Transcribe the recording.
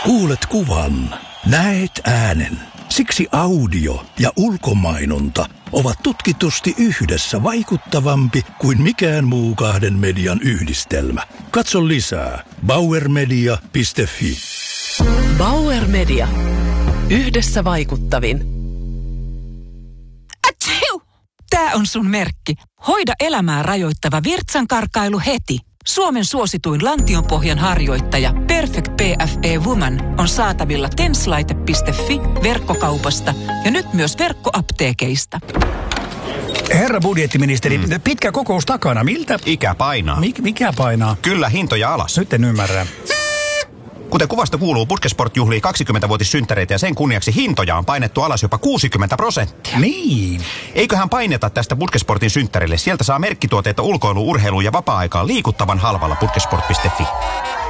Kuulet kuvan, näet äänen. Siksi audio ja ulkomainonta ovat tutkitusti yhdessä vaikuttavampi kuin mikään muu kahden median yhdistelmä. Katso lisää bauermedia.fi. Bauer Media. Yhdessä vaikuttavin. Atsiu! Tää on sun merkki. Hoida elämää rajoittava virtsankarkailu heti. Suomen suosituin lantionpohjan harjoittaja Perfect PFE Woman on saatavilla tenslaite.fi verkkokaupasta ja nyt myös verkkoapteekeista. Herra budjettiministeri, pitkä kokous takana. Miltä? Ikä painaa. Mikä painaa? Kyllä, hintoja alas. Nyt en ymmärrä. Kuten kuvasta kuuluu, Putkesport juhlii 20-vuotissynttäreitä ja sen kunniaksi hintoja on painettu alas jopa 60%. Niin. Eiköhän paineta tästä Putkesportin synttärille. Sieltä saa merkkituotteita ulkoiluun, urheiluun ja vapaa-aikaan liikuttavan halvalla putkesport.fi.